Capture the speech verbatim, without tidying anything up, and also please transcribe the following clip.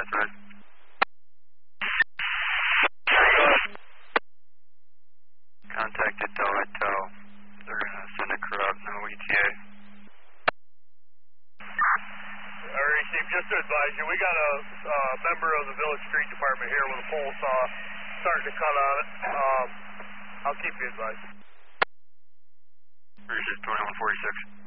west side. Contacted Delta Tow. They're going to send a crew out, no E T A. I received, just to advise you, we got a uh, member of the Village Street Department here with a pole saw starting to cut on it. Um, I'll keep you advised. Regis twenty-one forty-six.